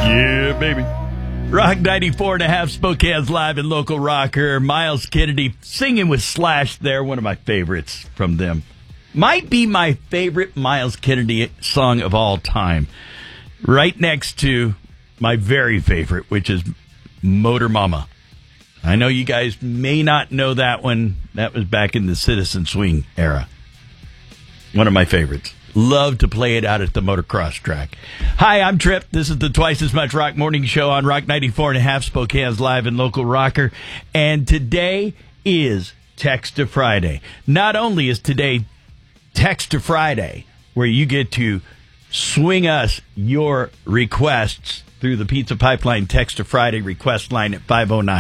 Yeah, baby. Rock 94.5, Spokane's live and local rocker. Miles Kennedy singing with Slash there, one of my favorites from them. Might be my favorite Miles Kennedy song of all time. Right next to my very favorite, which is Motor Mama. I know you guys may not know that one. That was back in the Citizen Swing era. One of my favorites. Love to play it out at the motocross track. Hi, I'm Trip. This is the Twice as Much Rock Morning Show on Rock 94.5, Spokane's live and local rocker. And today is Text to Friday. Not only is today Text to Friday, where you get to swing us your requests through the Pizza Pipeline Text to Friday request line at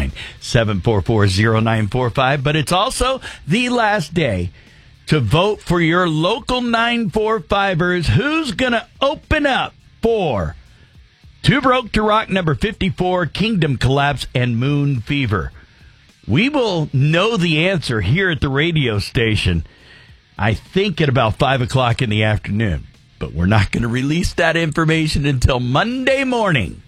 509-744-0945, but it's also the last day to vote for your local 945ers. Who's going to open up for Too Broke to Rock number 54, Kingdom Collapse, and Moon Fever? We will know the answer here at the radio station, I think at about 5 o'clock in the afternoon. But we're not going to release that information until Monday morning.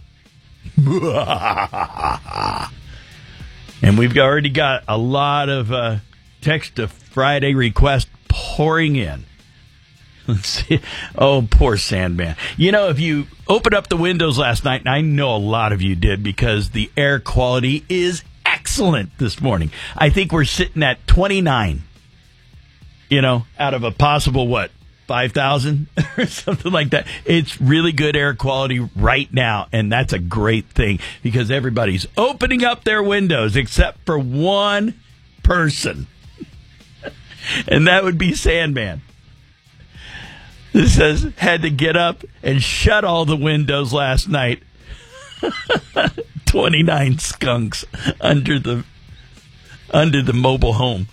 And we've already got a lot of Text to Friday request pouring in. Let's see. Oh, poor Sandman. You know, if you opened up the windows last night, and I know a lot of you did because the air quality is excellent this morning. I think we're sitting at 29, out of a possible, 5,000 or something like that. It's really good air quality right now, and that's a great thing because everybody's opening up their windows except for one person. And that would be Sandman. This says, had to get up and shut all the windows last night. 29 skunks under the mobile home.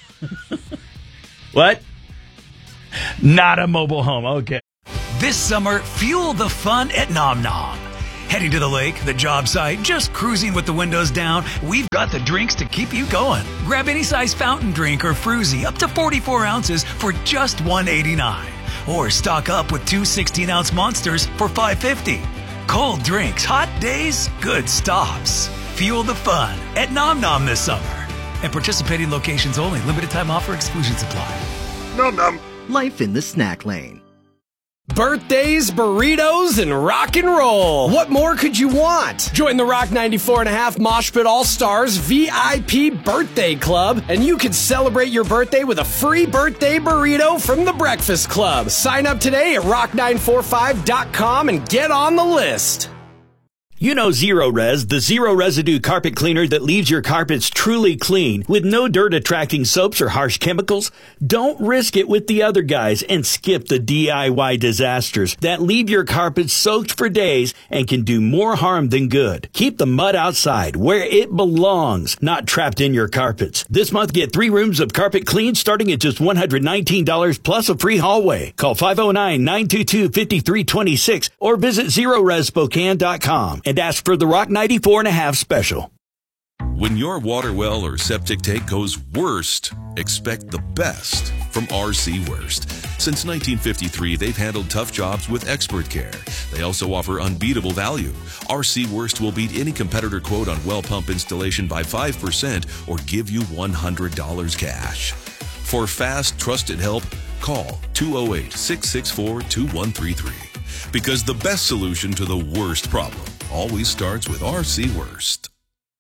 What? Not a mobile home. Okay. This summer, fuel the fun at Nom Nom. Heading to the lake, the job site, just cruising with the windows down, we've got the drinks to keep you going. Grab any size fountain drink or fruzy up to 44 ounces for just $1.89. Or stock up with two 16-ounce monsters for $5.50. Cold drinks, hot days, good stops. Fuel the fun at Nom Nom this summer. And participating locations only. Limited time offer, exclusions apply. Nom Nom. Life in the snack lane. Birthdays, burritos, and rock and roll. What more could you want? Join the Rock 94.5 Mosh Pit All-Stars VIP Birthday Club, and you can celebrate your birthday with a free birthday burrito from the Breakfast Club. Sign up today at rock945.com and get on the list. You know Zero Res, the zero residue carpet cleaner that leaves your carpets truly clean with no dirt attracting soaps or harsh chemicals. Don't risk it with the other guys and skip the DIY disasters that leave your carpets soaked for days and can do more harm than good. Keep the mud outside where it belongs, not trapped in your carpets. This month, get 3 rooms of carpet clean starting at just $119 plus a free hallway. Call 509-922-5326 or visit ZeroResSpokane.com. and ask for the Rock 94.5 special. When your water well or septic tank goes worst, expect the best from RC Worst. Since 1953, they've handled tough jobs with expert care. They also offer unbeatable value. RC Worst will beat any competitor quote on well pump installation by 5% or give you $100 cash. For fast, trusted help, call 208-664-2133. Because the best solution to the worst problem always starts with RC Worst.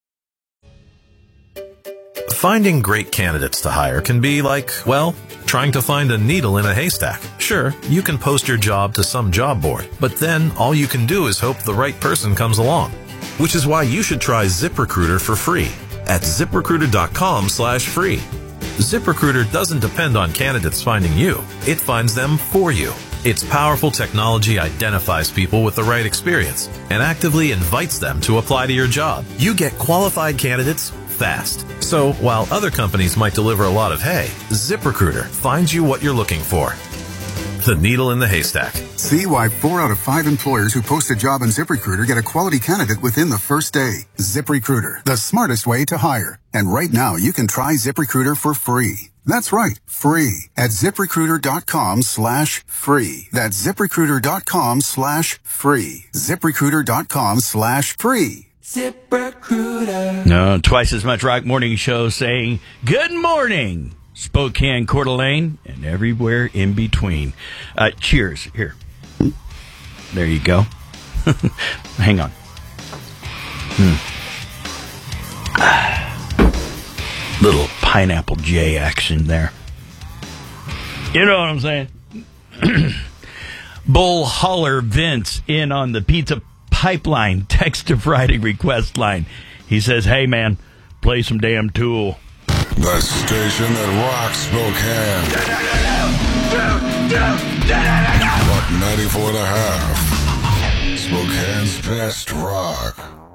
Finding great candidates to hire can be like, trying to find a needle in a haystack. Sure, you can post your job to some job board, but then all you can do is hope the right person comes along. Which is why you should try ZipRecruiter for free at ZipRecruiter.com/free. ZipRecruiter doesn't depend on candidates finding you. It finds them for you. Its powerful technology identifies people with the right experience and actively invites them to apply to your job. You get qualified candidates fast. So while other companies might deliver a lot of hay, ZipRecruiter finds you what you're looking for. The needle in the haystack. See why 4 out of 5 employers who post a job on ZipRecruiter get a quality candidate within the first day. ZipRecruiter, the smartest way to hire. And right now, you can try ZipRecruiter for free. That's right, free at ZipRecruiter.com/free. That's ZipRecruiter.com/free. ZipRecruiter.com/free. ZipRecruiter. No, twice as much Rock Morning Show saying good morning, Spokane, Coeur d'Alene, and everywhere in between. Cheers. Here. There you go. Hang on. Little Pineapple J action there. You know what I'm saying? Bull Holler Vince in on the Pizza Pipeline text to Friday request line. He says, hey, man, play some damn Tool. The station that rocks Spokane. Rock 94.5. Spokane's best rock.